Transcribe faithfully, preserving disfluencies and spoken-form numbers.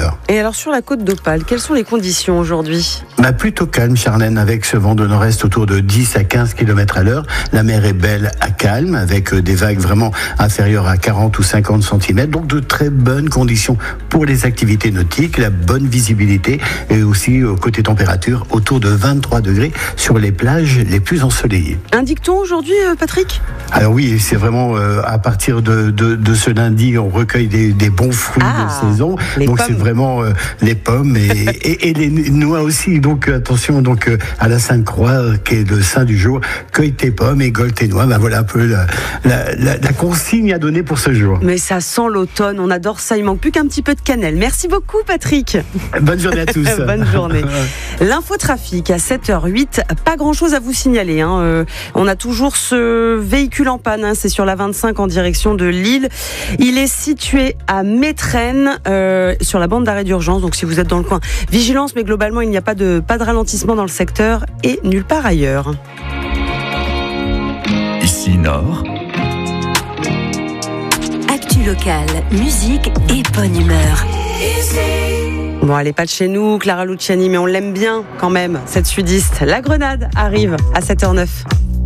l'heure. Et alors sur la côte d'Opale, quelles sont les conditions aujourd'hui ? Bah, plutôt calme, Charlène, avec ce vent de nord-est autour de dix à quinze kilomètres à l'heure. La mer est belle à calme, avec des vagues vraiment inférieures à quarante ou cinquante centimètres. Donc de très bonnes conditions pour les activités nautiques, la bonne visibilité et aussi côté température autour de vingt-trois degrés sur les plages les plus ensoleillées. Un dicton aujourd'hui, Patrick ? Alors oui, c'est vraiment euh, à partir de, de, de ce lundi, on recueille des, des bons fruits ah, de saison. Donc pommes. C'est vraiment euh, les pommes et, et, et les noix aussi. Donc attention donc euh, à la Sainte Croix, euh, qui est le saint du jour. Cueille tes pommes et gole tes noix. Ben voilà un peu la, la, la, la consigne à donner pour ce jour. Mais ça sent l'automne, on adore ça. Il manque plus qu'un petit peu de cannelle. Merci beaucoup, Patrick. Bonne journée à tous. Bonne journée. L'infotrafic à sept heures huit. Pas grand-chose à vous signaler. Hein. Euh, on a toujours ce véhicule en panne. Hein. C'est sur la vingt-cinq en direction de Lille. Il est situé à Métrenne, euh, sur la bande d'arrêt d'urgence. Donc si vous êtes dans le coin, vigilance. Mais globalement, il n'y a pas de, pas de ralentissement dans le secteur et nulle part ailleurs. Ici Nord. Actu locale, musique et bonne humeur. Bon, elle n'est pas de chez nous, Clara Luciani, mais on l'aime bien quand même, cette sudiste. La Grenade arrive à sept heures neuf.